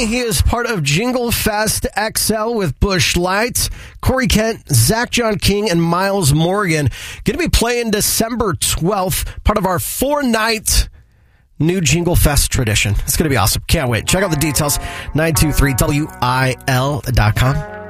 He is part of Jingle Fest XL with Busch Lights. Corey Kent, Zach John King, and Miles Morgan going to be playing December 12th, part of our 4-night new Jingle Fest tradition. It's going to be awesome. Can't wait. Check out the details, 923WIL.com.